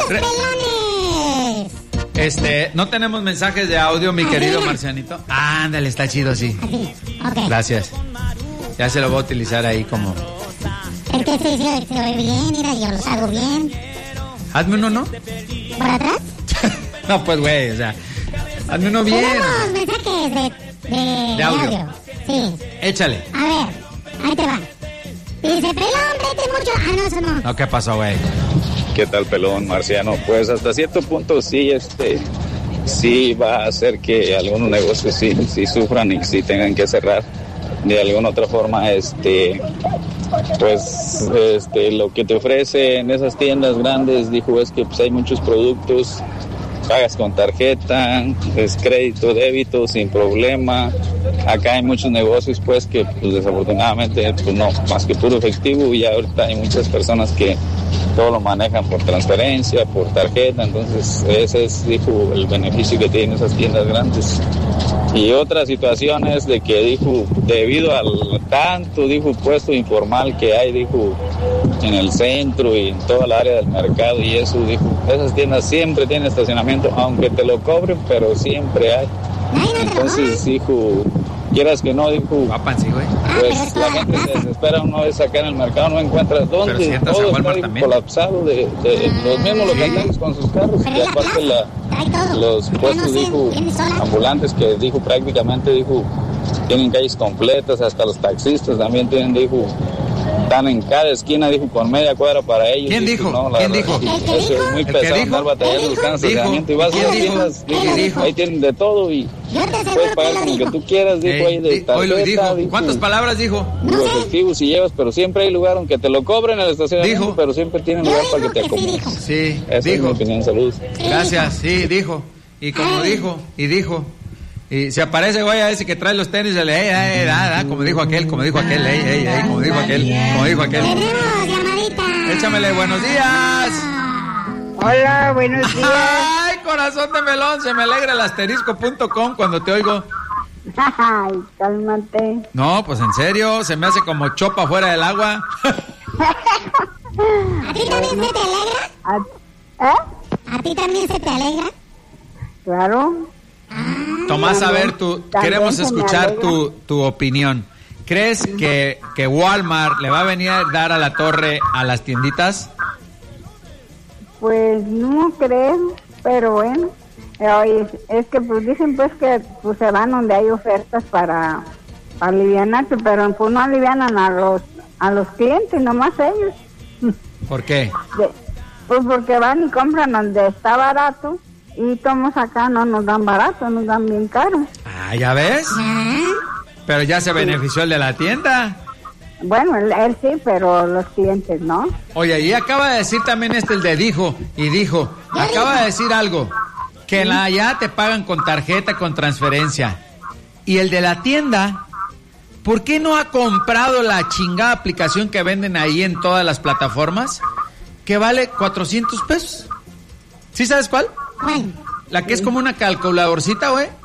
pelones! No tenemos mensajes de audio, mi querido Marcianito. Ándale, está chido, sí. Así, ok. Gracias. Ya se lo voy a utilizar ahí como... Es que se ve bien, mira, yo los hago bien. Hazme uno, ¿no? ¿Por atrás? No, pues, güey, o sea, hazme uno bien. Tenemos mensajes de audio. Sí. Échale. A ver, ahí te va. Dice, pelón, vete mucho. Ah, no, eso no. No, ¿qué pasó, güey? ¿Qué tal, pelón, Marciano? Pues hasta cierto punto sí, sí va a hacer que algunos negocios sí sufran y sí tengan que cerrar. De alguna otra forma, pues lo que te ofrece en esas tiendas grandes, dijo, es que pues hay muchos productos, pagas con tarjeta, es crédito, débito, sin problema. Acá hay muchos negocios, pues, que pues desafortunadamente, pues no, más que puro efectivo, y ahorita hay muchas personas que todo lo manejan por transferencia, por tarjeta, entonces ese es, dijo, el beneficio que tienen esas tiendas grandes. Y otra situación es de que, dijo, debido al tanto, dijo, puesto informal que hay, dijo, en el centro y en toda el área del mercado y eso, dijo, esas tiendas siempre tienen estacionamiento, aunque te lo cobren, pero siempre hay. Entonces, dijo, quieras que no, dijo, pues la gente se desespera una vez acá en el mercado, no encuentras dónde, todo está, dijo, colapsado de los mismos locatarios con sus carros, y aparte los puestos, dijo, ambulantes que, dijo, prácticamente, dijo, tienen calles completas, hasta los taxistas también tienen, dijo, están en cada esquina, dijo, con media cuadra para ellos. ¿Quién dijo? No, ¿Quién dijo? Eso es muy pesado andar batallando buscando estacionamiento, y vas a las tiendas, dijo, ahí tienen de todo y puedes pagar con lo que tú quieras, dijo, ahí de tarjeta. Dijo. ¿Cuántas palabras dijo? Digo, efectivo si llevas, pero siempre hay lugar aunque te lo cobren en el estacionamiento, dijo, pero siempre tienen lugar para que te acomodes. Sí, esa dijo. Es mi opinión, saludos. Gracias, sí, dijo. Y como dijo. Y se aparece, güey, a ese que trae los tenis, como dijo aquel, como dijo aquel. Tenemos llamadita. Échamele, buenos días. Hola, buenos días. Ay, corazón de melón, se me alegra el asterisco.com cuando te oigo. Ay, cálmate. No, pues en serio, se me hace como chopa fuera del agua. ¿A ti también se te alegra? ¿A ti también se te alegra? Claro. Tomás, a ver, queremos escuchar tu opinión. ¿Crees que Walmart le va a venir a dar a la torre a las tienditas? Pues no creo, pero bueno. Oye, es que pues dicen pues que pues se van donde hay ofertas para alivianarse, pero pues no alivianan a los clientes, nomás ellos. ¿Por qué? Pues porque van y compran donde está barato. Y tomos acá no nos dan barato, nos dan bien caro. Ah, ¿ya ves? Pero ya se benefició el de la tienda. Bueno, él sí, pero los clientes no. Oye, y acaba de decir también el de dijo, acaba de decir algo, que allá te pagan con tarjeta, con transferencia. Y el de la tienda, ¿por qué no ha comprado la chingada aplicación que venden ahí en todas las plataformas? Que vale 400 pesos. ¿Sí sabes cuál? Bueno. La que es como una calculadorcita, güey.